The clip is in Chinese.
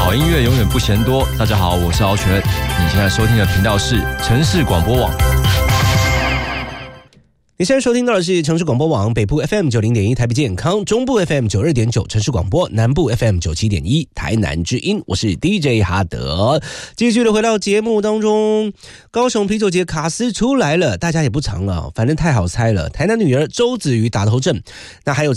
好音乐永远不嫌多。大家好，我是敖全，你现在收听的频道是城市广播网。 你现在收听到的是城市广播网北部 FM 90.1台北健康，中部 FM 92.9城市广播，南部 FM 97.1台南之音，我是 DJ 哈德。继续的回到节目当中，高雄啤酒节卡司出来了，大家也不长了，反正太好猜了。台南女儿周子瑜打头阵，那还有